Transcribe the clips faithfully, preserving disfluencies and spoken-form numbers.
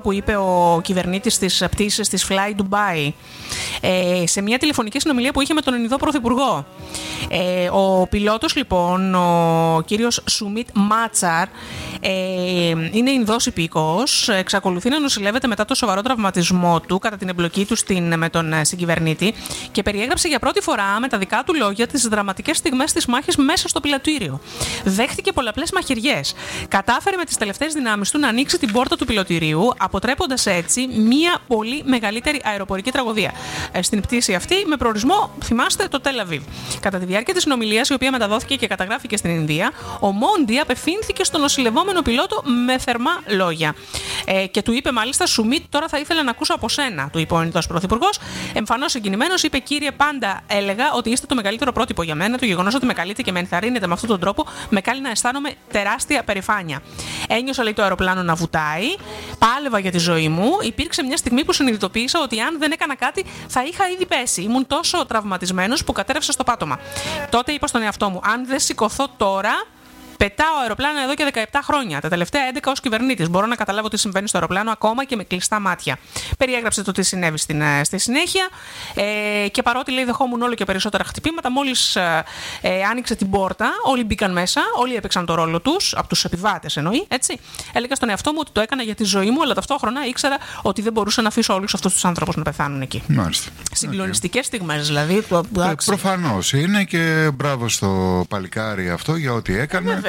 που είπε ο κυβερνήτης της πτήσης της Fly Dubai ε, σε μια τηλεφωνική συνομιλία που είχε με τον Ινδό Πρωθυπουργό. Ε, ο πιλότος λοιπόν, ο κύριος Σουμίτ Μάτσαρ, ε, είναι Ινδός υπήκοος, εξακολουθεί να νοσηλεύεται μετά το σοβαρό τραυματισμό του κατά την εμπλοκή του στην, με τον συγκυβερνήτη και περιέγραψε για πρώτη φορά με τα δικά του λόγια τις δραματικές στιγμές της μάχης μέσα στο πιλωτήριο. Δέχτηκε πολλαπλές μαχαιριές. Κατάφερε με τις τελευταίες δυνάμεις του να ανοίξει την πόρτα του πιλωτηρίου, αποτρέποντας έτσι μία πολύ μεγαλύτερη αεροπορική τραγωδία στην πτήση αυτή με προορισμό, θυμάστε, το Τελ Αβίβ. Κατά τη διάρκεια της συνομιλίας, η οποία μεταδόθηκε και καταγράφηκε στην Ινδία, ο Μόντι απευθύνθηκε στον νοσηλευόμενο πιλότο με θερμά λόγια. Ε, και του είπε μάλιστα: Σουμίτ, τώρα θα ήθελα να ακούσω από σένα, του είπε ο Ινδός Πρωθυπουργός. Εμφανώς συγκινημένος, είπε: Κύριε, πάντα έλεγα ότι είστε το μεγαλύτερο πρότυπο για μένα. Το γεγονός ότι με καλείτε και με ενθαρρύνετε με αυτόν τον τρόπο με κάνει να αισθάνομαι τεράστια περηφάνεια. Ένιωσα, λέει, το αεροπλάνο να βουτάει. Πάλευα για τη ζωή μου. Υπήρξε μια στιγμή που συνειδητοποίησα ότι αν δεν έκανα κάτι θα είχα ήδη πέσει. Ήμουν τόσο τραυματισμένος που κατέρευσα στο πάτωμα. Τότε είπα στον εαυτό μου: αν δεν σηκωθώ τώρα, πετάω αεροπλάνα εδώ και δεκαεπτά χρόνια. Τα τελευταία έντεκα ως κυβερνήτης. Μπορώ να καταλάβω τι συμβαίνει στο αεροπλάνο ακόμα και με κλειστά μάτια. Περιέγραψε το τι συνέβη στην, στη συνέχεια. Ε, και παρότι, λέει, δεχόμουν όλο και περισσότερα χτυπήματα, μόλις ε, ε, άνοιξε την πόρτα, όλοι μπήκαν μέσα, όλοι έπαιξαν το ρόλο τους, από τους επιβάτες εννοεί, έτσι. Έλεγα στον εαυτό μου ότι το έκανα για τη ζωή μου, αλλά ταυτόχρονα ήξερα ότι δεν μπορούσα να αφήσω όλους αυτούς τους άνθρωπους να πεθάνουν εκεί. Μάλιστα. Συγκλονιστικές okay. στιγμές, δηλαδή. Ε, προφανώς είναι και μπράβο στο παλικάρι αυτό για ό,τι έκανε.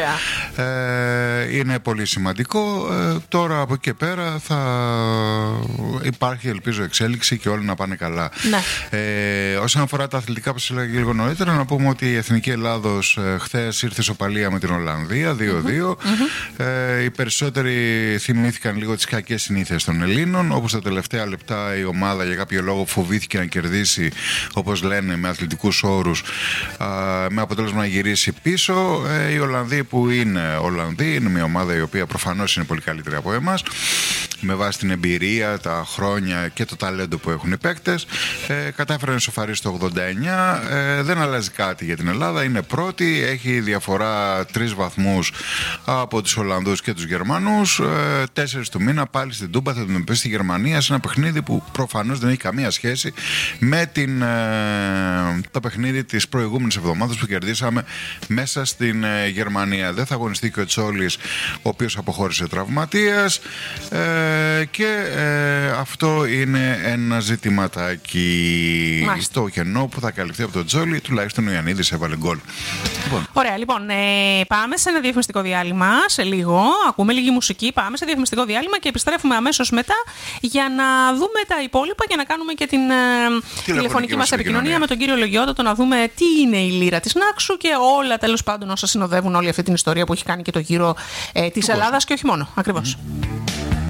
Ε, είναι πολύ σημαντικό. Ε, τώρα από εκεί και πέρα θα υπάρχει, ελπίζω, εξέλιξη και όλοι να πάνε καλά. Ναι. Ε, όσον αφορά τα αθλητικά που σας έλεγα λίγο νωρίτερα, να πούμε ότι η Εθνική Ελλάδος ε, χθες ήρθε ισοπαλία με την Ολλανδία δύο δύο. Mm-hmm. Ε, οι περισσότεροι θυμήθηκαν λίγο τις κακές συνήθειες των Ελλήνων, όπου στα τελευταία λεπτά η ομάδα για κάποιο λόγο φοβήθηκε να κερδίσει, όπως λένε με αθλητικούς όρους, ε, με αποτέλεσμα να γυρίσει πίσω. Ε, οι Ολλανδοί, που είναι Ολλανδοί, είναι μια ομάδα η οποία προφανώς είναι πολύ καλύτερη από εμάς, με βάση την εμπειρία, τα χρόνια και το ταλέντο που έχουν οι παίκτες. Ε, κατάφερε να σοφαρίσει το ογδόντα εννιά. Ε, δεν αλλάζει κάτι για την Ελλάδα. Είναι πρώτη. Έχει διαφορά τρεις βαθμούς από τους Ολλανδούς και τους Γερμανούς. Ε, τέσσερις του μήνα πάλι στην Τούμπα θα αντιμετωπίσει στη Γερμανία σε ένα παιχνίδι που προφανώς δεν έχει καμία σχέση με την, ε, το παιχνίδι της προηγούμενης εβδομάδας που κερδίσαμε μέσα στην ε, Γερμανία. Δεν θα αγωνιστεί και ο Τσόλης, ο οποίος αποχώρησε τραυματίας. Ε, και ε, αυτό είναι ένα ζητηματάκι στο κενό που θα καλυφθεί από τον Τζόλι, τουλάχιστον ο Ιαννίδης έβαλε γκολ. Λοιπόν. Ωραία, λοιπόν, ε, πάμε σε ένα διαφημιστικό διάλειμμα σε λίγο, ακούμε λίγη μουσική, πάμε σε διαφημιστικό διάλειμμα και επιστρέφουμε αμέσως μετά για να δούμε τα υπόλοιπα και να κάνουμε και την ε, τηλεφωνική, τηλεφωνική μας επικοινωνία με τον κύριο Λογιώτο, να δούμε τι είναι η λύρα της Νάξου και όλα τέλος πάντων όσα συνοδεύουν όλη αυτή την ιστορία που έχει κάνει και το γύρο ε, της Ελλάδας και όχι μόνο, ακριβώς. Mm-hmm.